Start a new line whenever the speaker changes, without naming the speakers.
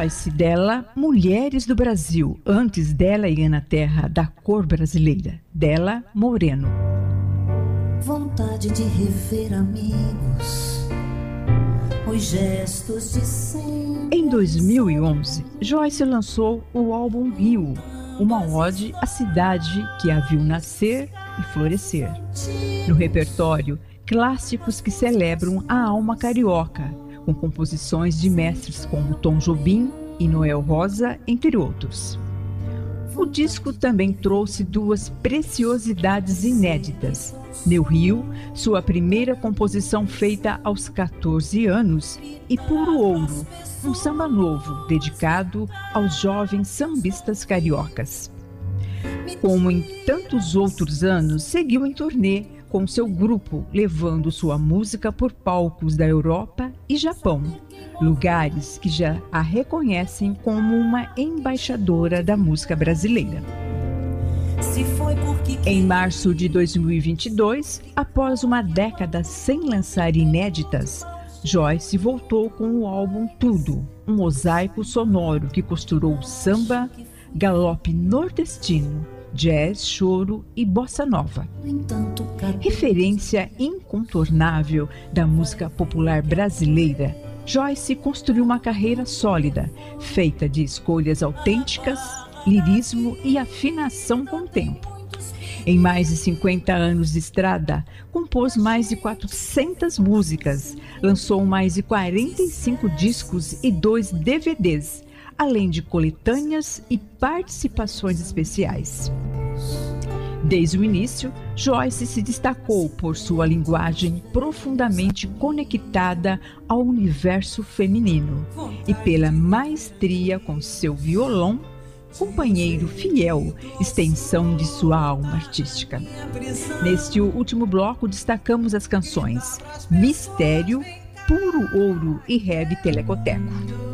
Joyce, dela, Mulheres do Brasil. Antes dela, Ana Terra, da cor brasileira. Dela, Moreno.
Vontade de rever amigos, os gestos de sempre.
Em 2011, Joyce lançou o álbum Rio, uma ode à cidade que a viu nascer e florescer. No repertório, clássicos que celebram a alma carioca, com composições de mestres como Tom Jobim e Noel Rosa, entre outros. O disco também trouxe duas preciosidades inéditas. Meu Rio, sua primeira composição feita aos 14 anos, e Puro Ouro, um samba novo dedicado aos jovens sambistas cariocas. Como em tantos outros anos, seguiu em turnê com seu grupo, levando sua música por palcos da Europa e Japão, lugares que já a reconhecem como uma embaixadora da música brasileira. Em março de 2022, após uma década sem lançar inéditas, Joyce voltou com o álbum Tudo, um mosaico sonoro que costurou samba, galope nordestino, jazz, choro e bossa nova. Referência incontornável da música popular brasileira, Joyce construiu uma carreira sólida, feita de escolhas autênticas, lirismo e afinação com o tempo. Em mais de 50 anos de estrada, compôs mais de 400 músicas, lançou mais de 45 discos e 2 DVDs, além de coletâneas e participações especiais. Desde o início, Joyce se destacou por sua linguagem profundamente conectada ao universo feminino e pela maestria com seu violão, companheiro fiel, extensão de sua alma artística. Neste último bloco, destacamos as canções Mistério, Puro Ouro e Heavy Telecoteco.